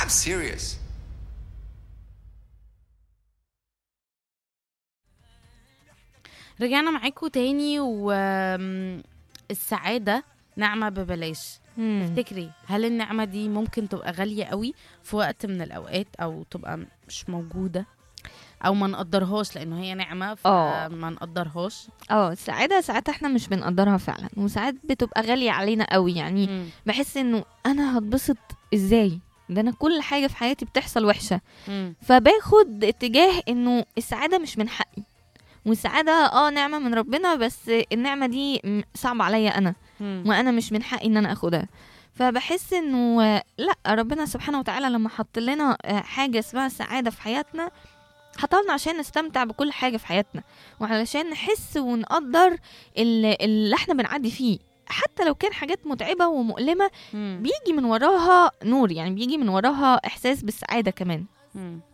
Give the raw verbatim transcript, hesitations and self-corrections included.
I'm serious. رجعنا معاكم تاني. والسعادة نعمة ببلاش. مم. تفتكري هل النعمة دي ممكن تبقى غالية قوي في وقت من الأوقات، أو تبقى مش موجودة، أو ما نقدرهاش لأنه هي نعمة آه. فما نقدرهاش؟ اه السعادة ساعات احنا مش بنقدرها فعلا، وساعات بتبقى غالية علينا قوي. يعني مم. بحس انه انا هتبسط ازاي، ده انا كل حاجة في حياتي بتحصل وحشة، مم. فباخد اتجاه انه السعادة مش من حقي، والسعادة اه نعمة من ربنا، بس النعمة دي م- صعبة عليا انا، مم. وانا مش من حقي ان انا اخدها. فبحس انه آه، لا، ربنا سبحانه وتعالى لما حط لنا آه، حاجة اسمها السعادة في حياتنا، حطلنا عشان نستمتع بكل حاجة في حياتنا، وعلشان نحس ونقدر ال- اللي احنا بنعدي فيه، حتى لو كان حاجات متعبة ومؤلمة، مم. بيجي من وراها نور، يعني بيجي من وراها احساس بالسعادة كمان. مم.